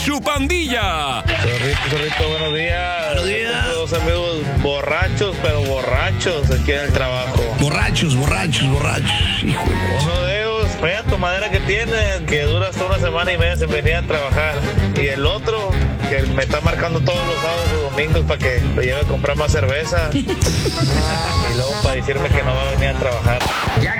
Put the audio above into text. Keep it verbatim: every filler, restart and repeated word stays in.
Su pandilla. Zorrito, zorrito, buenos días. Buenos días. Tengo dos amigos borrachos, pero borrachos aquí en el trabajo. Borrachos, borrachos, borrachos. Hijo de... Uno de ellos, vaya tomadera que tiene, que dura hasta una semana y media sin venir a trabajar. Y el otro, que me está marcando todos los sábados y domingos para que lo lleve a comprar más cerveza. Y luego para decirme que no va a venir a trabajar. Ya